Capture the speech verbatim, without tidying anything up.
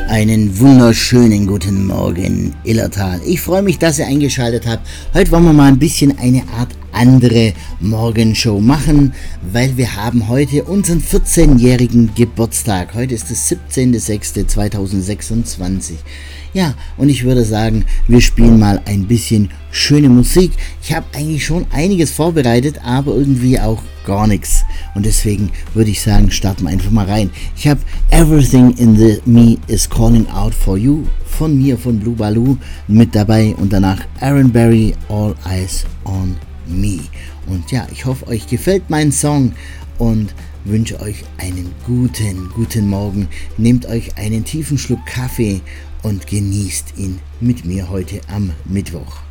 Einen wunderschönen guten Morgen, Illertal. Ich freue mich, dass ihr eingeschaltet habt. Heute wollen wir mal ein bisschen eine Art andere Morgenshow machen, weil wir haben heute unseren vierzehnjährigen Geburtstag. Heute ist es siebzehnter sechster zweitausendsechsundzwanzig. Ja, und ich würde sagen, wir spielen mal ein bisschen schöne Musik. Ich habe eigentlich schon einiges vorbereitet, aber irgendwie auch gar nichts. Und deswegen würde ich sagen, starten wir einfach mal rein. Ich habe Everything in the Me is Calling Out for You von mir, von Blue Baloo, mit dabei und danach Aaron Berry, All Eyes on Me. Und ja, ich hoffe, euch gefällt mein Song und wünsche euch einen guten, guten Morgen. Nehmt euch einen tiefen Schluck Kaffee und genießt ihn mit mir heute am Mittwoch.